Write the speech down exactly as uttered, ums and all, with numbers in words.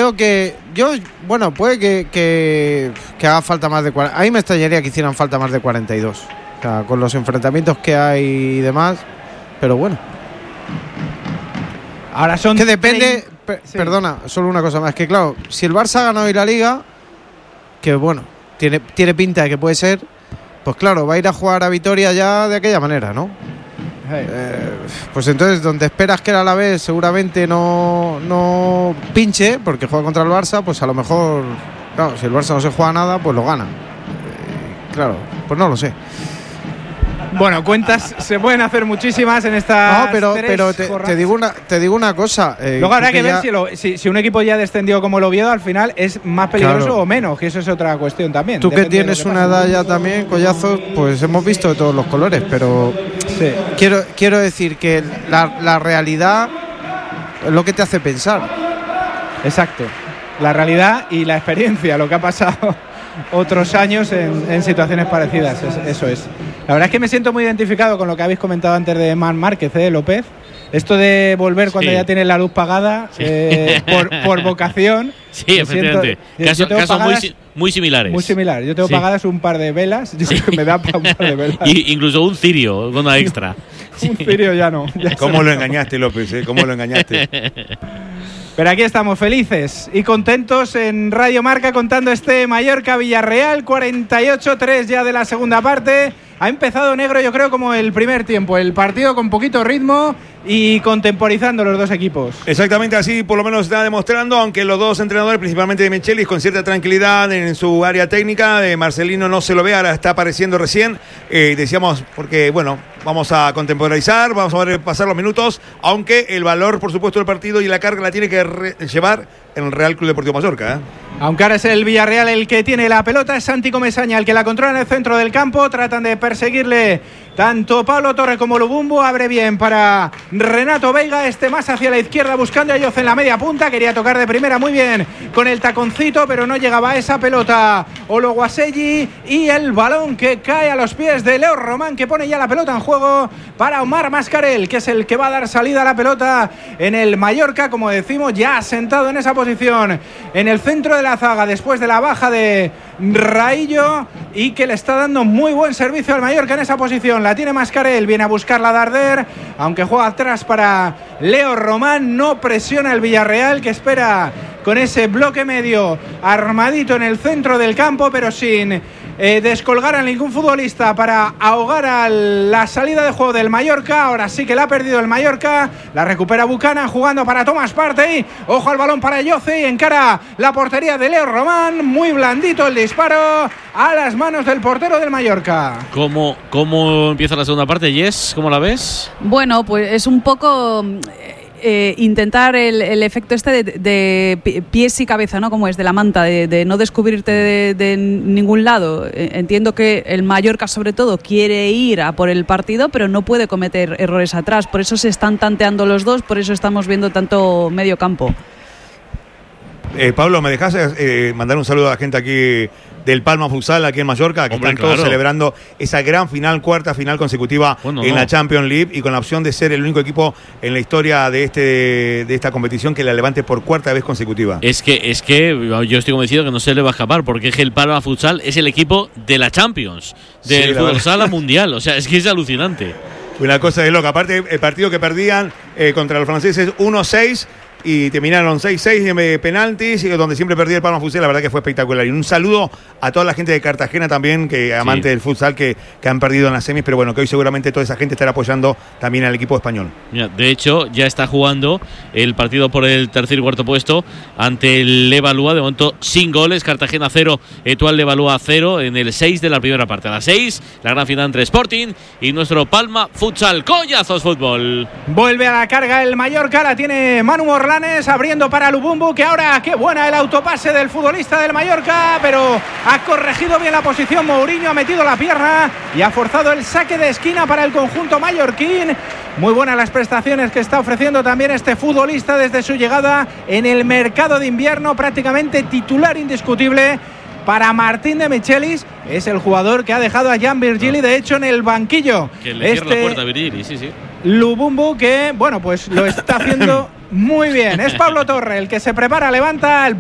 creo que yo, bueno, puede que, que, que haga falta más de cuarenta. A mí me extrañaría que hicieran falta más de cuarenta y dos. O sea, con los enfrentamientos que hay y demás. Pero bueno. Ahora son. Que depende. Per, sí. Perdona, solo una cosa más. Que claro, si el Barça ha ganado hoy la Liga, que bueno, tiene, tiene pinta de que puede ser, pues claro, va a ir a jugar a Vitoria ya de aquella manera, ¿no? Hey. Eh, pues entonces, donde esperas que el Alavés seguramente no, no pinche, porque juega contra el Barça, pues a lo mejor, claro, si el Barça no se juega nada, pues lo gana. Eh, claro, pues no lo sé. Bueno, cuentas se pueden hacer muchísimas en esta. No, pero, pero te, te digo una, te digo una cosa. Eh, Luego habrá que, que ver ya... si, lo, si, si un equipo ya descendió como el Oviedo, al final es más peligroso claro. o menos, que eso es otra cuestión también. Tú que tienes que una edad ya también, Collazo, pues hemos visto de todos los colores, pero sí. quiero, quiero decir que la, la realidad es lo que te hace pensar. Exacto. La realidad y la experiencia, lo que ha pasado otros años en, en situaciones parecidas, es, eso es. La verdad es que me siento muy identificado con lo que habéis comentado antes de Marc Márquez, ¿eh, López? Esto de volver cuando sí. ya tienes la luz pagada, sí. eh, por, por vocación. Sí, efectivamente. Casos caso muy, muy similares. Muy similares. Yo tengo sí. pagadas un par de velas, yo sí. creo que me da para un par de velas. Y incluso un cirio, con una extra. Un cirio ya no. Ya ¿Cómo lo engañaste, López? ¿eh? ¿Cómo lo engañaste? Pero aquí estamos felices y contentos en Radio Marca contando este Mallorca-Villarreal, cuarenta y ocho tres ya de la segunda parte. Ha empezado negro, yo creo, como el primer tiempo. El partido con poquito ritmo y contemporizando los dos equipos. Exactamente así, por lo menos está demostrando, aunque los dos entrenadores, principalmente de Michelis, con cierta tranquilidad en su área técnica. De Marcelino no se lo ve, ahora está apareciendo recién. Eh, decíamos, porque, bueno, vamos a contemporizar, vamos a ver pasar los minutos, aunque el valor, por supuesto, del partido y la carga la tiene que re- llevar en el Real Club Deportivo Mallorca, ¿eh? Aunque ahora es el Villarreal el que tiene la pelota, es Santi Comesaña el que la controla en el centro del campo. Tratan de perseguirle tanto Pablo Torre como Lubumbo. Abre bien para Renato Veiga, este más hacia la izquierda buscando a Yoz en la media punta. Quería tocar de primera muy bien con el taconcito, pero no llegaba a esa pelota Ologuaselli. Y el balón que cae a los pies de Leo Román, que pone ya la pelota en juego para Omar Mascarell, que es el que va a dar salida a la pelota en el Mallorca, como decimos, ya sentado en esa posición en el centro de la zaga después de la baja de Raillo, y que le está dando muy buen servicio al Mallorca en esa posición. La tiene Mascarell, viene a buscarla Darder, aunque juega atrás para Leo Román. No presiona el Villarreal, que espera con ese bloque medio armadito en el centro del campo, pero sin eh, descolgar a ningún futbolista para ahogar a la salida de juego del Mallorca. Ahora sí que la ha perdido el Mallorca, la recupera Buchanan jugando para Thomas Partey. Ojo al balón para Yoce y encara la portería de Leo Román. Muy blandito el disparo a las manos del portero del Mallorca. ¿Cómo, cómo empieza la segunda parte, Jess? ¿Cómo la ves? Bueno, pues es un poco eh, intentar el, el efecto este de, de pies y cabeza, ¿no? Como es de la manta, de, de no descubrirte de, de ningún lado. Entiendo que el Mallorca, sobre todo, quiere ir a por el partido, pero no puede cometer errores atrás. Por eso se están tanteando los dos, por eso estamos viendo tanto medio campo. Eh, Pablo, ¿me dejas eh, mandar un saludo a la gente aquí del Palma Futsal, aquí en Mallorca, que Hombre, están todos claro. celebrando esa gran final, cuarta final consecutiva bueno, en no. la Champions League, y con la opción de ser el único equipo en la historia de este de esta competición que la levante por cuarta vez consecutiva. Es que, es que yo estoy convencido que no se le va a escapar, porque es que el Palma Futsal es el equipo de la Champions, del sí, Futsal Mundial. O sea, es que es alucinante. Una cosa de loca. Aparte, el partido que perdían eh, contra los franceses uno seis y terminaron seis seis de penaltis, donde siempre perdía el Palma Futsal. La verdad que fue espectacular. Y un saludo a toda la gente de Cartagena también, que amante sí. del futsal, que, que han perdido en las semis, pero bueno, que hoy seguramente toda esa gente estará apoyando también al equipo español. Mira, de hecho, ya está jugando el partido por el tercer y cuarto puesto ante el Levalúa, de momento sin goles. Cartagena cero, Etoile Levalúa cero en el seis de la primera parte. A las seis, la gran final entre Sporting y nuestro Palma Futsal. Collazos Fútbol. Vuelve a la carga el Mallorca, la tiene Manu Morlanes abriendo para Lubumbo, que ahora, qué buena el autopase del futbolista del Mallorca, pero ha corregido bien la posición. Mourinho ha metido la pierna y ha forzado el saque de esquina para el conjunto mallorquín. Muy buenas las prestaciones que está ofreciendo también este futbolista desde su llegada en el mercado de invierno, prácticamente titular indiscutible para Martín de Michelis. Es el jugador que ha dejado a Jan Virgili, de hecho, en el banquillo. Que le cierra este la puerta a Virgili, sí, sí. Lubumbo, que, bueno, pues lo está haciendo muy bien. Es Pablo Torre el que se prepara, levanta el